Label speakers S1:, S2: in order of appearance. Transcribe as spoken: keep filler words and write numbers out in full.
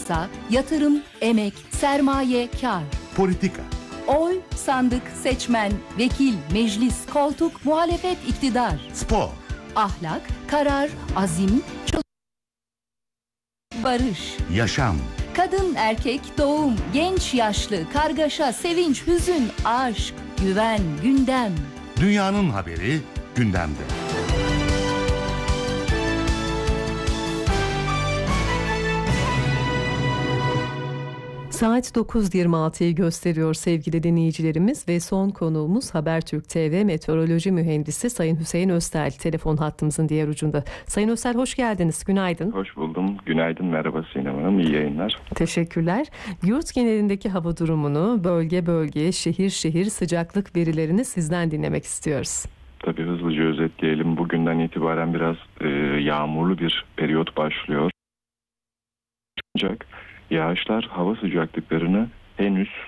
S1: Borsa, yatırım, emek, sermaye, kar.
S2: Politika.
S1: Oy, sandık, seçmen, vekil, meclis, koltuk, muhalefet, iktidar.
S2: Spor.
S1: Ahlak, karar, azim, çözüm, barış.
S2: Yaşam.
S1: Kadın, erkek, doğum, genç, yaşlı, kargaşa, sevinç, hüzün, aşk, güven, gündem.
S2: Dünyanın haberi gündemde.
S3: Saat dokuz yirmi altıyı gösteriyor sevgili dinleyicilerimiz ve son konuğumuz Habertürk T V Meteoroloji Mühendisi Sayın Hüseyin Öztel telefon hattımızın diğer ucunda. Sayın Öztel hoş geldiniz, günaydın.
S4: Hoş buldum, günaydın, merhaba Sinem Hanım, iyi yayınlar.
S3: Teşekkürler. Yurt genelindeki hava durumunu bölge bölge, şehir şehir sıcaklık verilerini sizden dinlemek istiyoruz.
S4: Tabii hızlıca özetleyelim. Bugünden itibaren biraz e, yağmurlu bir periyot başlıyor. Ancak yağışlar hava sıcaklıklarını henüz